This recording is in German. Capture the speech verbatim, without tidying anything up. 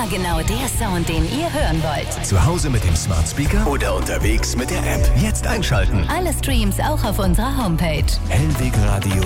genau der Sound, den ihr hören wollt. Zu Hause mit dem Smart Speaker oder unterwegs mit der App. Jetzt einschalten. Alle Streams auch auf unserer Homepage. Hellweg Radio.